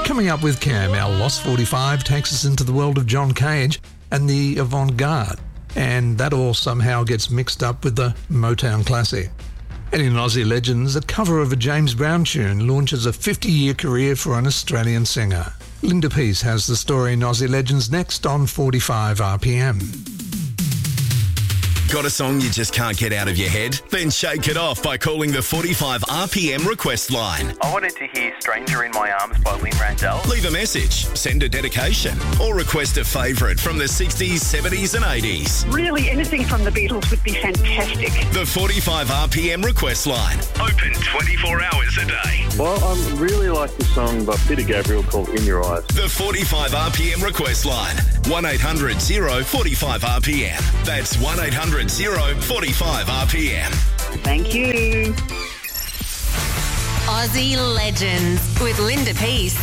Coming up with Cam, our Lost 45 takes us into the world of John Cage and the avant-garde, and that all somehow gets mixed up with the Motown classic. And in Aussie Legends, a cover of a James Brown tune launches a 50-year career for an Australian singer. Linda Peace has the story in Aussie Legends next on 45 RPM. Got a song you just can't get out of your head? Then shake it off by calling the 45 RPM request line. I wanted to hear Stranger in My Arms by Lynn Randell. Leave a message, send a dedication, or request a favourite from the 60s, 70s and 80s. Really, anything from the Beatles would be fantastic. The 45 RPM request line. Open 24 hours a day. Well, I really like the song by Peter Gabriel called In Your Eyes. The 45 RPM request line. 1800 045 RPM. That's 1800 045 RPM. Thank you. Aussie Legends with Linda Peace.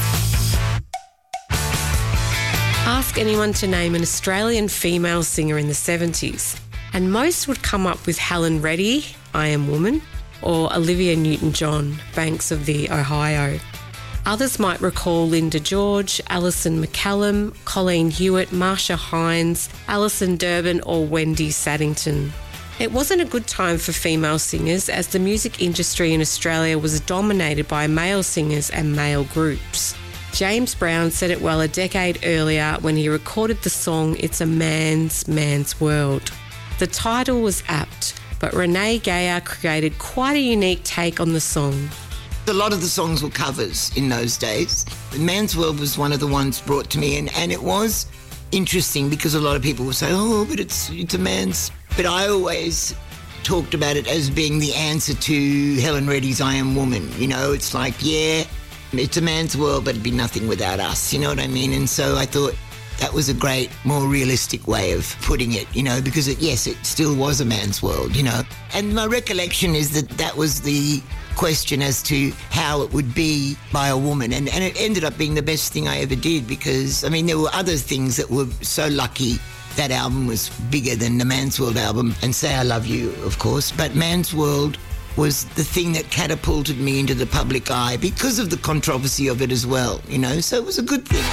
Ask anyone to name an Australian female singer in the 70s, and most would come up with Helen Reddy, I Am Woman, or Olivia Newton-John, Banks of the Ohio. Others might recall Linda George, Alison McCallum, Colleen Hewitt, Marsha Hines, Alison Durbin or Wendy Saddington. It wasn't a good time for female singers as the music industry in Australia was dominated by male singers and male groups. James Brown said it well a decade earlier when he recorded the song It's a Man's World. The title was apt, but Renee Gayer created quite a unique take on the song. A lot of the songs were covers in those days. Man's World was one of the ones brought to me, and it was interesting because a lot of people would say, oh, but it's a man's... But I always talked about it as being the answer to Helen Reddy's I Am Woman. You know, it's like, yeah, it's a man's world, but it'd be nothing without us. You know what I mean? And so I thought that was a great, more realistic way of putting it, you know, because it still was a man's world, you know. And my recollection is that was the question as to how it would be by a woman. And it ended up being the best thing I ever did because, I mean, there were other things that were so lucky. That album was bigger than the Man's World album, and Say I Love You, of course. But Man's World was the thing that catapulted me into the public eye because of the controversy of it as well, you know. So it was a good thing.